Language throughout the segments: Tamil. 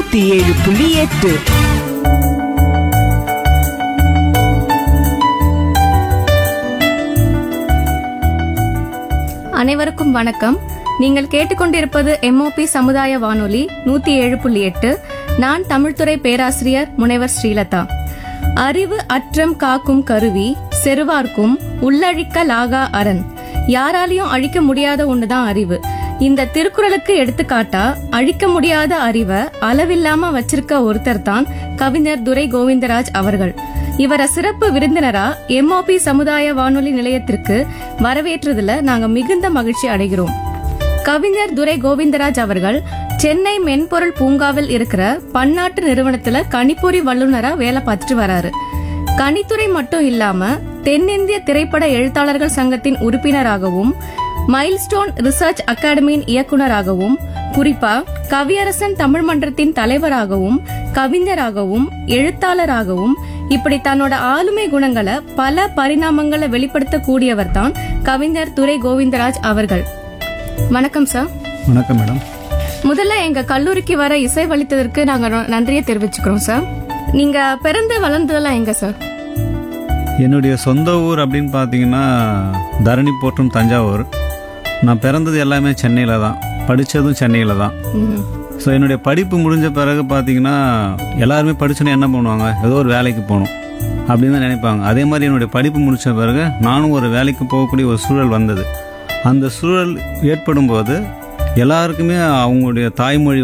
107.8. அனைவருக்கும் வணக்கம். நீங்கள் கேட்டுக்கொண்டிருப்பது MOP சமுதாய வானொலி 107.8. நான் தமிழ்துறை பேராசிரியர் முனைவர் ஸ்ரீலதா. அறிவு அற்றம் காக்கும் கருவி செருவார்க்கும் உள்ளழிக்க லாகா அரண். யாராலையும் அழிக்க முடியாத ஒண்ணுதான் அறிவு. இந்த திருக்குறளுக்கு எடுத்துக்காட்டா அழிக்க முடியாத அறிவை அளவில்லாம வச்சிருக்க ஒருத்தர் தான் கவிஞர் துரை கோவிந்தராஜ் அவர்கள். இவரை சிறப்பு விருந்தினரா MOP சமுதாய வானொலி நிலையத்திற்கு வரவேற்றதுல நாங்க மிகுந்த மகிழ்ச்சி அடைகிறோம். கவிஞர் துரை கோவிந்தராஜ் அவர்கள் சென்னை மென்பொருள் பூங்காவில் இருக்கிற பன்னாட்டு நிறுவனத்துல கணிப்பொறி வல்லுநரா வேலை பார்த்துட்டு வராரு. கணித்துறை மட்டும் இல்லாம தென்னிந்திய திரைப்பட எழுத்தாளர்கள் சங்கத்தின் உறுப்பினராகவும் மைல்ஸ்டோன் ரிசர்ச் அகாடமியின் இயக்குநராகவும் குறிப்பா கவியரசன் தமிழ் மன்றத்தின் தலைவராகவும் கவிஞராகவும் எழுத்தாளராகவும் இப்படி தன்னோட ஆளுமை குணங்களை பல பரிணாமங்களை வெளிப்படுத்தக்கூடியவர் தான் கவிஞர் துரை கோவிந்தராஜ் அவர்கள். வணக்கம் சார். வணக்கம் மேடம். முதல்ல எங்க கல்லூரிக்கு வர இசை வளித்ததற்கு நாங்க நன்றியை தெரிவிச்சுக்கிறோம் சார். நீங்க பிறந்து வளர்ந்ததெல்லாம் எங்க சார்? என்னுடைய சொந்த ஊர் அப்படின்னு பார்த்தீங்கன்னா தரணி போற்றும் தஞ்சாவூர். நான் பிறந்தது எல்லாமே சென்னையில் தான், படித்ததும் சென்னையில் தான். ஸோ என்னுடைய படிப்பு முடிஞ்ச பிறகு பார்த்தீங்கன்னா எல்லாருமே படிச்சுன்னா என்ன பண்ணுவாங்க, ஏதோ ஒரு வேலைக்கு போகணும் அப்படின்னு தான் நினைப்பாங்க. அதே மாதிரி என்னுடைய படிப்பு முடித்த பிறகு நானும் ஒரு வேலைக்கு போகக்கூடிய ஒரு சூழல் வந்தது. அந்த சூழல் ஏற்படும் போது எல்லாருக்குமே அவங்களுடைய தாய்மொழி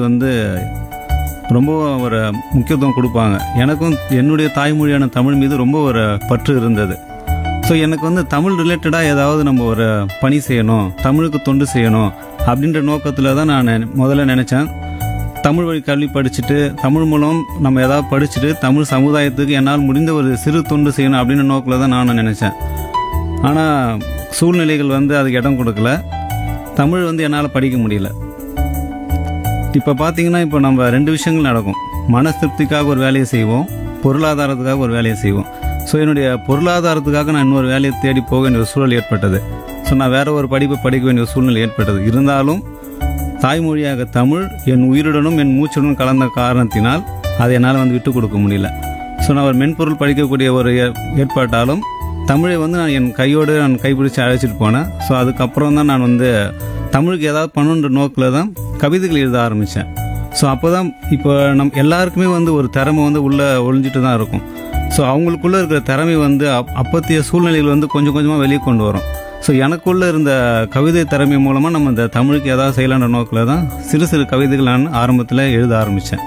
ரொம்ப ஒரு முக்கியத்துவம் கொடுப்பாங்க. எனக்கும் என்னுடைய தாய்மொழியான தமிழ் மீது ரொம்ப ஒரு பற்று இருந்தது. ஸோ எனக்கு தமிழ் ரிலேட்டடாக ஏதாவது நம்ம ஒரு பணி செய்யணும், தமிழுக்கு தொண்டு செய்யணும் அப்படின்ற நோக்கத்தில் தான் நான் முதல்ல நினச்சேன். தமிழ் வழி கல்வி படிச்சுட்டு தமிழ் மூலம் நம்ம ஏதாவது படிச்சுட்டு தமிழ் சமுதாயத்துக்கு என்னால் முடிந்த ஒரு சிறு தொண்டு செய்யணும் அப்படின்ற நோக்கில் தான் நான் நினச்சேன். ஆனால் சூழ்நிலைகள் அதுக்கு இடம் கொடுக்கல. தமிழ் என்னால் படிக்க முடியல. இப்போ பார்த்தீங்கன்னா இப்போ நம்ம ரெண்டு விஷயங்கள் நடக்கும். மன திருப்திக்காக ஒரு வேலையை செய்வோம், பொருளாதாரத்துக்காக ஒரு வேலையை செய்வோம். ஸோ என்னுடைய பொருளாதாரத்துக்காக நான் இன்னொரு வேலையை தேடி போக வேண்டிய ஒரு சூழல் ஏற்பட்டது. ஸோ நான் வேற ஒரு படிப்பை படிக்க வேண்டிய ஒரு சூழ்நிலை ஏற்பட்டது. இருந்தாலும் தாய்மொழியாக தமிழ் என் உயிருடனும் என் மூச்சுடனும் கலந்த காரணத்தினால் அதை என்னால் விட்டு கொடுக்க முடியல. ஸோ நான் ஒரு மென்பொருள் படிக்கக்கூடிய ஒரு ஏற்பட்டாலும் தமிழை நான் என் கையோடு நான் கைப்பிடிச்சு அழைச்சிட்டு போனேன். ஸோ அதுக்கப்புறம் தான் நான் தமிழுக்கு ஏதாவது பண்ணுன்ற நோக்கில் தான் கவிதைகள் எழுத ஆரம்பித்தேன். ஸோ அப்போ தான் இப்போ எல்லாருக்குமே ஒரு திறமை உள்ளே ஒழிஞ்சிட்டு தான் இருக்கும். ஸோ அவங்களுக்குள்ளே இருக்கிற திறமை அப்பத்திய சூழ்நிலைகள் கொஞ்சம் கொஞ்சமாக வெளியே கொண்டு வரும். ஸோ எனக்குள்ளே இருந்த கவிதை திறமை மூலமாக நம்ம இந்த தமிழுக்கு ஏதாவது செய்யலான்ற நோக்கில் தான் சிறு சிறு கவிதைகள் நான் ஆரம்பத்தில் எழுத ஆரம்பித்தேன்.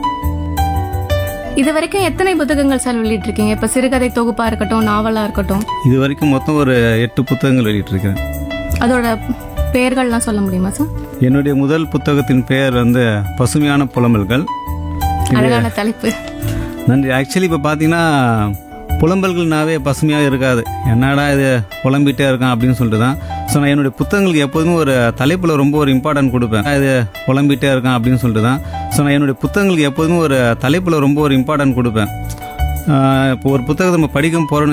இது வரைக்கும் எத்தனை புத்தகங்கள் சார் வெளியிட்டிருக்கீங்க? இப்போ சிறுகதை தொகுப்பா இருக்கட்டும், நாவலா இருக்கட்டும், இது வரைக்கும் மொத்தம் ஒரு 8 புத்தகங்கள் வெளியிட்டிருக்கேன். அதோட பெயர்கள்லாம் சொல்ல முடியுமா சார்? என்னுடைய முதல் புத்தகத்தின் பெயர் பசுமையான புலம்பல்கள். அழகான தலைப்பு. நன்றி. ஆக்சுவலி இப்போ பார்த்தீங்கன்னா புலம்பல்கள்னாவே பசுமையாக இருக்காது, என்னடா இது புலம்பிகிட்டே இருக்கான் அப்படின்னு சொல்லிட்டு தான். ஸோ நான் என்னுடைய புத்தகங்களுக்கு எப்போதுமே ஒரு தலைப்பில் ரொம்ப ஒரு இம்பார்ட்டன்ட் கொடுப்பேன். இது புலம்பிகிட்டே இருக்கான் அப்படின்னு சொல்லிட்டு தான். ஸோ நான் என்னுடைய புத்தகங்களுக்கு எப்போதுமே ஒரு தலைப்பில் ரொம்ப ஒரு இம்பார்ட்டன்ட் கொடுப்பேன். இப்போ ஒரு புத்தகத்தை நம்ம படிக்க போகிறோன்னு